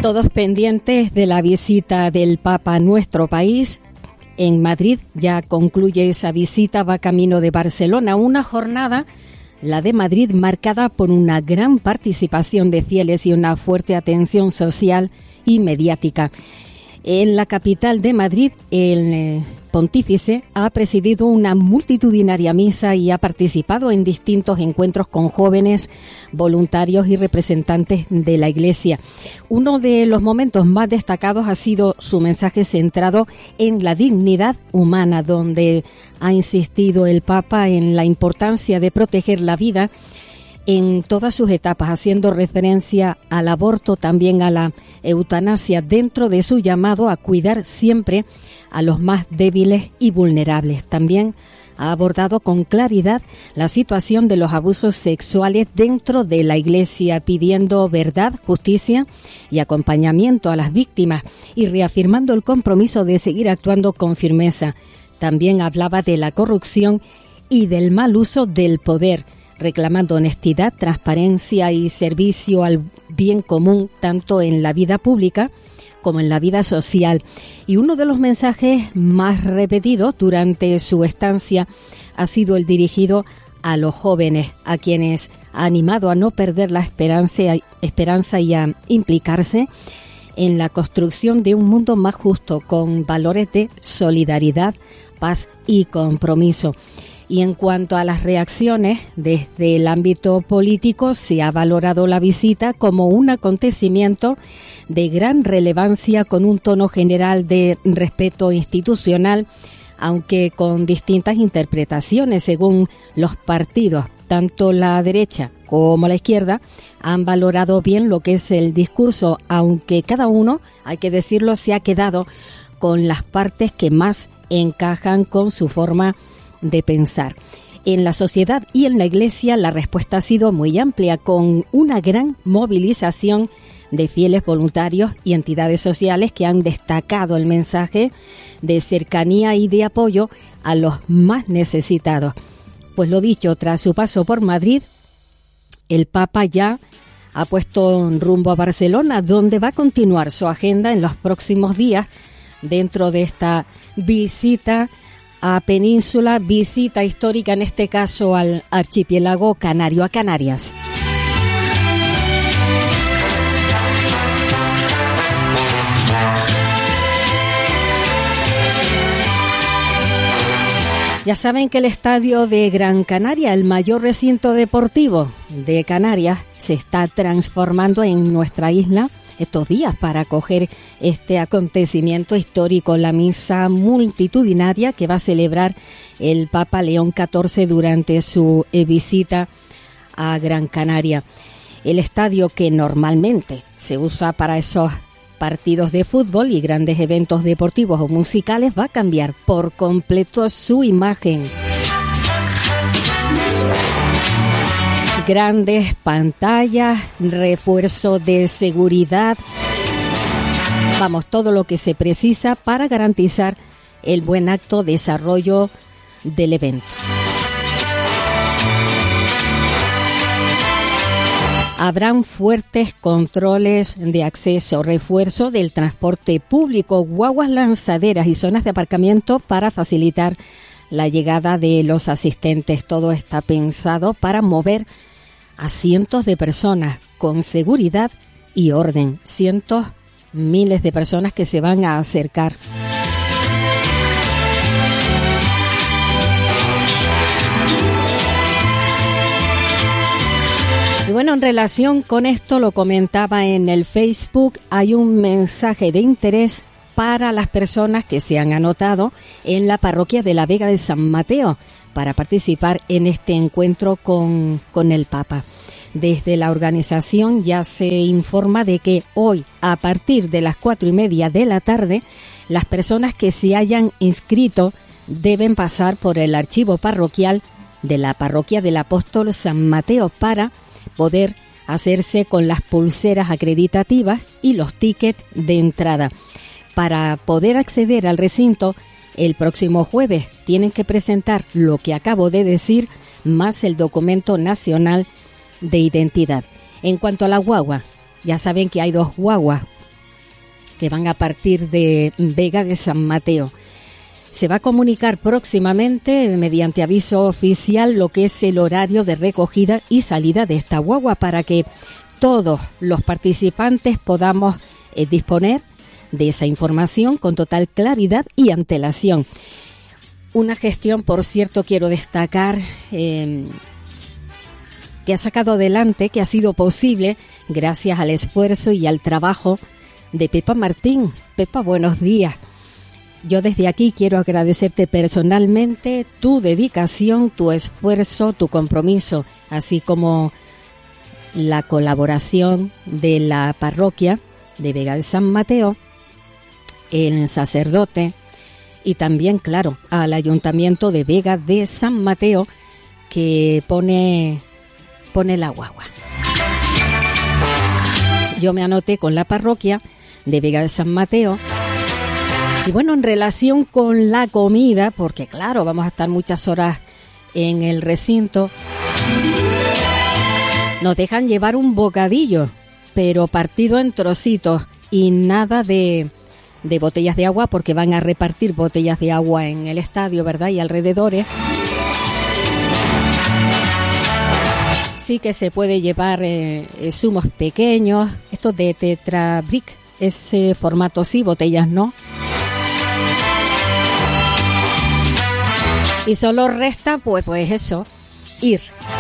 Todos pendientes de la visita del Papa a nuestro país. En Madrid ya concluye esa visita, va camino de Barcelona. Una jornada, la de Madrid, marcada por una gran participación de fieles y una fuerte atención social y mediática. En la capital de Madrid, el pontífice ha presidido una multitudinaria misa y ha participado en distintos encuentros con jóvenes, voluntarios y representantes de la Iglesia. Uno de los momentos más destacados ha sido su mensaje centrado en la dignidad humana, donde ha insistido el Papa en la importancia de proteger la vida en todas sus etapas, haciendo referencia al aborto, también a la eutanasia, dentro de su llamado a cuidar siempre a los más débiles y vulnerables. También ha abordado con claridad la situación de los abusos sexuales dentro de la Iglesia, pidiendo verdad, justicia y acompañamiento a las víctimas y reafirmando el compromiso de seguir actuando con firmeza. También hablaba de la corrupción y del mal uso del poder, reclamando honestidad, transparencia y servicio al bien común, tanto en la vida pública como en la vida social. Y uno de los mensajes más repetidos durante su estancia ha sido el dirigido a los jóvenes, a quienes ha animado a no perder la esperanza y a implicarse en la construcción de un mundo más justo, con valores de solidaridad, paz y compromiso. Y en cuanto a las reacciones, desde el ámbito político se ha valorado la visita como un acontecimiento de gran relevancia, con un tono general de respeto institucional, aunque con distintas interpretaciones según los partidos. Tanto la derecha como la izquierda han valorado bien lo que es el discurso, aunque cada uno, hay que decirlo, se ha quedado con las partes que más encajan con su forma de pensar. En la sociedad y en la Iglesia la respuesta ha sido muy amplia, con una gran movilización de fieles voluntarios y entidades sociales que han destacado el mensaje de cercanía y de apoyo a los más necesitados. Pues lo dicho, tras su paso por Madrid, el Papa ya ha puesto rumbo a Barcelona, donde va a continuar su agenda en los próximos días dentro de esta visita a Península, visita histórica en este caso al archipiélago canario, a Canarias. Ya saben que el estadio de Gran Canaria, el mayor recinto deportivo de Canarias, se está transformando en nuestra isla estos días para acoger este acontecimiento histórico, la misa multitudinaria que va a celebrar el Papa León XIV durante su visita a Gran Canaria. El estadio, que normalmente se usa para esos partidos de fútbol y grandes eventos deportivos o musicales, va a cambiar por completo su imagen. Grandes pantallas, refuerzo de seguridad, vamos, todo lo que se precisa para garantizar el buen acto desarrollo del evento. Habrán fuertes controles de acceso, refuerzo del transporte público, guaguas lanzaderas y zonas de aparcamiento para facilitar la llegada de los asistentes. Todo está pensado para mover a cientos de personas con seguridad y orden. Cientos, miles de personas que se van a acercar. Y bueno, en relación con esto, lo comentaba en el Facebook, hay un mensaje de interés para las personas que se han anotado en la parroquia de la Vega de San Mateo para participar en este encuentro con el Papa. Desde la organización ya se informa de que hoy, a partir de las 4:30 de la tarde, las personas que se hayan inscrito deben pasar por el archivo parroquial de la parroquia del Apóstol San Mateo para poder hacerse con las pulseras acreditativas y los tickets de entrada. Para poder acceder al recinto, el próximo jueves tienen que presentar lo que acabo de decir, más el documento nacional de identidad. En cuanto a la guagua, ya saben que hay 2 guaguas que van a partir de Vega de San Mateo. Se va a comunicar próximamente, mediante aviso oficial, lo que es el horario de recogida y salida de esta guagua para que todos los participantes podamos disponer de esa información con total claridad y antelación. Una gestión, por cierto, quiero destacar, que ha sacado adelante, que ha sido posible gracias al esfuerzo y al trabajo de Pepa Martín. Pepa, buenos días. Yo desde aquí quiero agradecerte personalmente tu dedicación, tu esfuerzo, tu compromiso, así como la colaboración de la parroquia de Vega de San Mateo, el sacerdote y también, claro, al Ayuntamiento de Vega de San Mateo, que pone la guagua. Yo me anoté con la parroquia de Vega de San Mateo. Y bueno, en relación con la comida, porque claro, vamos a estar muchas horas en el recinto, nos dejan llevar un bocadillo, pero partido en trocitos y nada de botellas de agua, porque van a repartir botellas de agua en el estadio, ¿verdad? Y alrededores. Sí que se puede llevar zumos pequeños, estos de Tetra Brick, ese formato sí, botellas no. Y solo resta, pues eso, ir.